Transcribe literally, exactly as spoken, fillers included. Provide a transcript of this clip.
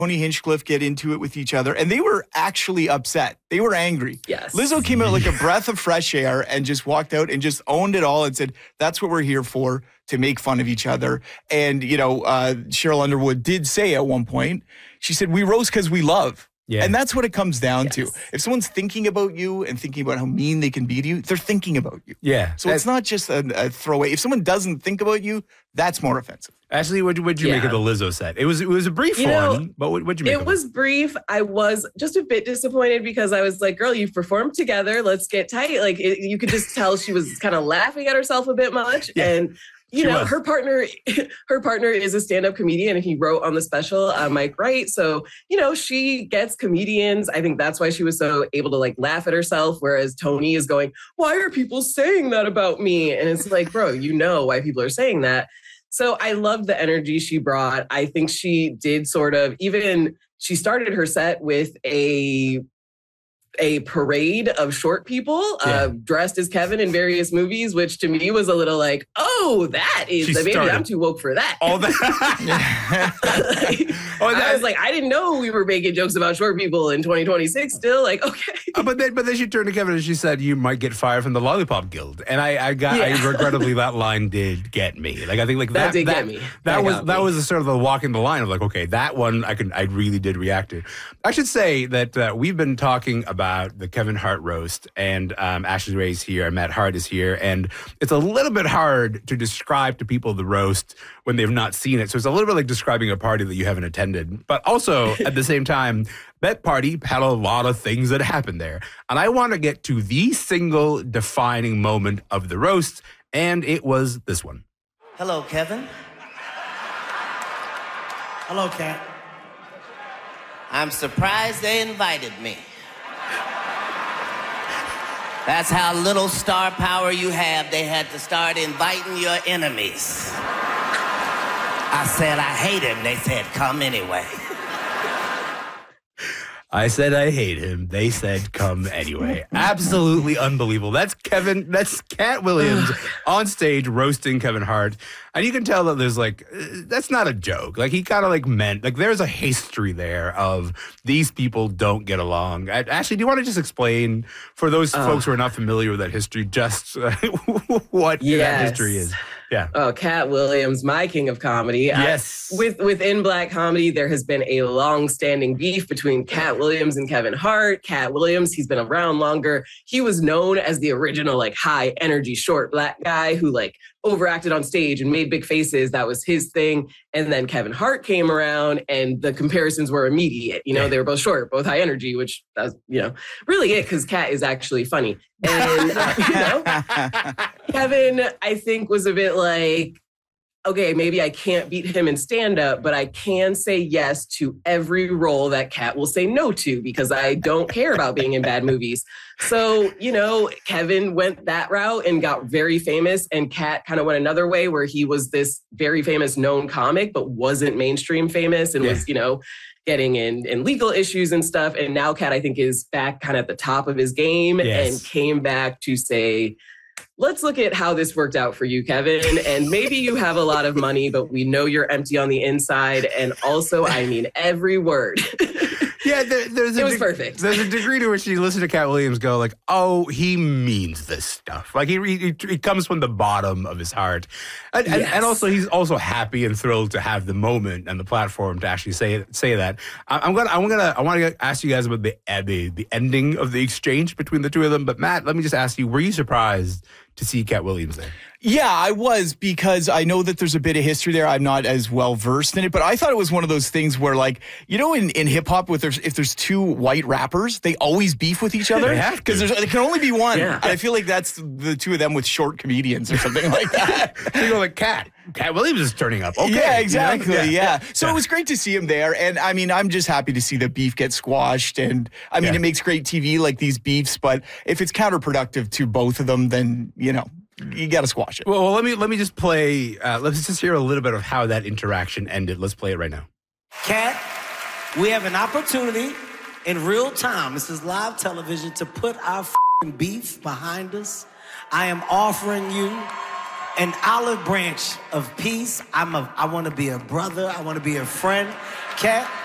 Tony Hinchcliffe get into it with each other, and they were actually upset. They were angry. Yes. Lizzo came out like a breath of fresh air and just walked out and just owned it all and said, that's what we're here for, to make fun of each other. And, you know, uh, Cheryl Underwood did say at one point, she said, we roast because we love. Yeah. And that's what it comes down yes. to. If someone's thinking about you and thinking about how mean they can be to you, they're thinking about you. Yeah. So it's not just a, a throwaway. If someone doesn't think about you, that's more offensive. Ashley, what did you yeah. make of the Lizzo set? It was it was a brief you one, know, but what did you make it of it? It was brief. I was just a bit disappointed because I was like, girl, you've performed together. Let's get tight. Like, it, you could just tell she was kind of laughing at herself a bit much. Yeah. And You she know, was. her partner, her partner is a stand-up comedian, and he wrote on the special, uh, Mike Wright. So, you know, she gets comedians. I think that's why she was so able to like laugh at herself. Whereas Tony is going, why are people saying that about me? And it's like, bro, you know why people are saying that. So I loved the energy she brought. I think she did sort of, even she started her set with a a parade of short people yeah. uh, dressed as Kevin in various movies, which to me was a little like, oh, that is the baby. I'm too woke for that. All that. like, oh, that. I was like, I didn't know we were making jokes about short people in twenty twenty-six still. Like, okay. Uh, but then but then she turned to Kevin and she said, you might get fired from the Lollipop Guild. And I, I got, yeah. I regrettably, that line did get me. Like, I think like that, that did that, get me. That, that was, that me. was the sort of the walking the line of like, okay, that one I can, I really did react to. I should say that uh, we've been talking about the Kevin Hart roast, and um, Ashley Ray's here, and Matt Hart is here, and it's a little bit hard to describe to people the roast when they've not seen it. So it's a little bit like describing a party that you haven't attended. But also, at the same time, that party had a lot of things that happened there. And I want to get to the single defining moment of the roast, and it was this one. Hello, Kevin. Hello, Kat. I'm surprised they invited me. That's how little star power you have. They had to start inviting your enemies. I said, I hate him. They said, come anyway. I said I hate him. They said come anyway. Absolutely unbelievable. That's Kevin, that's Cat Williams on stage roasting Kevin Hart. And you can tell that there's like, that's not a joke. Like he kind of like meant, like there's a history there of these people don't get along. Ashley, do you want to just explain for those uh, folks who are not familiar with that history, just uh, what yes. that history is? Yeah. Oh, Cat Williams, my king of comedy. Yes. Uh, with within Black comedy, there has been a long-standing beef between Cat Williams and Kevin Hart. Cat Williams, he's been around longer. He was known as the original, like, high-energy, short Black guy who, like, overacted on stage and made big faces. That was his thing. And then Kevin Hart came around and the comparisons were immediate. You know, they were both short, both high energy, which that's, you know, really it because Cat is actually funny. And, uh, you know, Kevin, I think, was a bit like, okay, maybe I can't beat him in stand-up, but I can say yes to every role that Cat will say no to because I don't care about being in bad movies. So, you know, Kevin went that route and got very famous, and Cat kind of went another way where he was this very famous known comic, but wasn't mainstream famous and yeah. was, you know, getting in, in legal issues and stuff. And now Cat, I think, is back kind of at the top of his game yes. and came back to say, let's look at how this worked out for you, Kevin. And maybe you have a lot of money, but we know you're empty on the inside. And also, I mean every word. Yeah, there, there's a it was de- perfect. There's a degree to which you listen to Cat Williams go like, oh, he means this stuff. Like he he, he comes from the bottom of his heart, and, yes. and and also he's also happy and thrilled to have the moment and the platform to actually say say that. I, I'm gonna I'm gonna I want to ask you guys about the uh, the the ending of the exchange between the two of them. But Matt, let me just ask you: were you surprised to see Cat Williams there? Yeah, I was, because I know that there's a bit of history there. I'm not as well versed in it, but I thought it was one of those things where, like, you know, in, in hip hop, with there's if there's two white rappers, they always beef with each other because there's there can only be one. Yeah. And I feel like that's the two of them with short comedians or something like that. So you go like Cat. Cat Williams is turning up. Okay. Yeah, exactly. Yeah. yeah. So yeah. it was great to see him there. And I mean, I'm just happy to see the beef get squashed. And I mean, yeah. it makes great T V, like these beefs. But if it's counterproductive to both of them, then, you know, you got to squash it. Well, well, let me let me just play. Uh, let's just hear a little bit of how that interaction ended. Let's play it right now. Cat, we have an opportunity in real time. This is live television to put our f***ing beef behind us. I am offering you an olive branch of peace. I'm a. I want to be a brother. I want to be a friend. Cat,